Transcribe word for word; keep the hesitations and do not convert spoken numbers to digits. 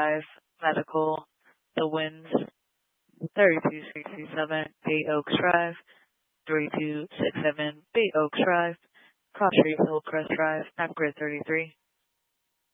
five Medical, The Winds, thirty-two sixty-seven Bay Oaks Drive, thirty-two sixty-seven Bay Oaks Drive, Cross Street Hillcrest Drive, Map Grid thirty-three.